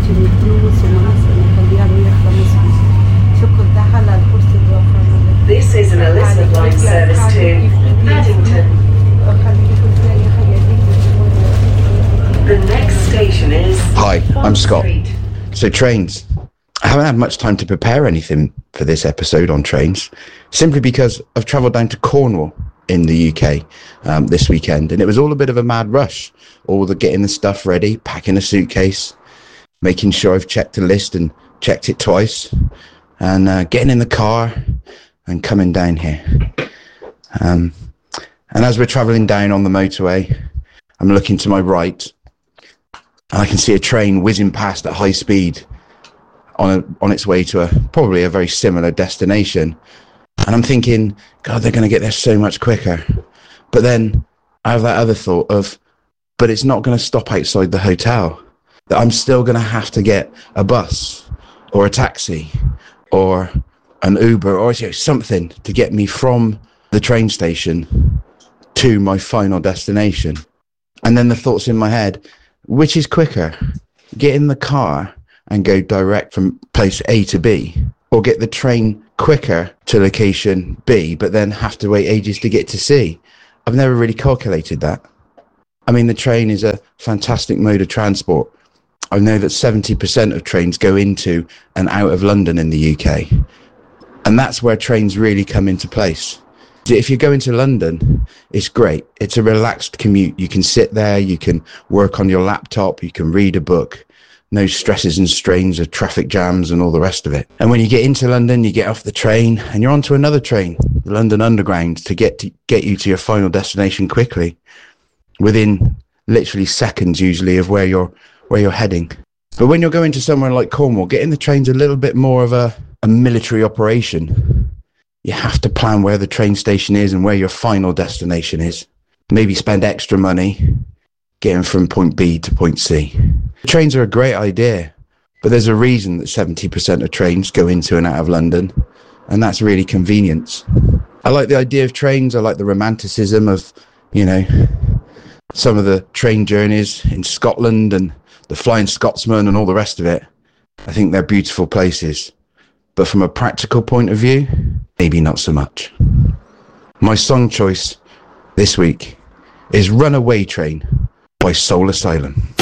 يعطيني فلوس ومناصب نخليها له ياخذها مصري. شكر ده هلا الكرسي الرافع. This is an Elizabeth line service to Paddington. The next station is... Hi, I'm Scott. So trains. I haven't had much time to prepare anything for this episode on trains, simply because I've travelled down to Cornwall in the UK this weekend, and it was all a bit of a mad rush. All the getting the stuff ready, packing a suitcase, making sure I've checked the list and checked it twice, and getting in the car and coming down here. And as we're travelling down on the motorway, I'm looking to my right, and I can see a train whizzing past at high speed on its way to probably a very similar destination. And I'm thinking, God, they're going to get there so much quicker. But then I have that other thought of, but it's not going to stop outside the hotel. That I'm still going to have to get a bus or a taxi or an Uber or something to get me from the train station to my final destination. And then the thoughts in my head, which is quicker? Get in the car and go direct from place A to B, or get the train quicker to location B, but then have to wait ages to get to C? I've never really calculated that. I mean, the train is a fantastic mode of transport. I know that 70% of trains go into and out of London in the UK. And that's where trains really come into place. If you go into London, it's great. It's a relaxed commute. You can sit there, you can work on your laptop, you can read a book. No stresses and strains of traffic jams and all the rest of it. And when you get into London, you get off the train and you're onto another train, the London Underground, to get you to your final destination quickly, within literally seconds usually of where you're heading. But when you're going to somewhere like Cornwall, getting the train's a little bit more of a military operation. You have to plan where the train station is and where your final destination is. Maybe spend extra money getting from point B to point C. Trains are a great idea, but there's a reason that 70% of trains go into and out of London, and that's really convenience. I like the idea of trains. I like the romanticism of, some of the train journeys in Scotland and the Flying Scotsman and all the rest of it. I think they're beautiful places. But from a practical point of view, maybe not so much. My song choice this week is Runaway Train by Soul Asylum.